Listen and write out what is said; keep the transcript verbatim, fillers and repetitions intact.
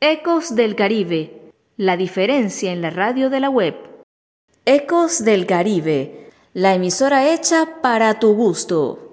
Ecos del Caribe, la diferencia en la radio de la web. Ecos del Caribe, la emisora hecha para tu gusto.